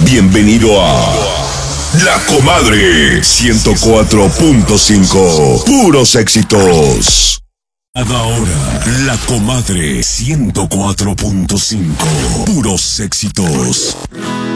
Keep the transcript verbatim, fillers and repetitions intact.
Bienvenido a La Comadre ciento cuatro punto cinco. Puros éxitos. Cada hora, La Comadre ciento cuatro punto cinco. Puros éxitos.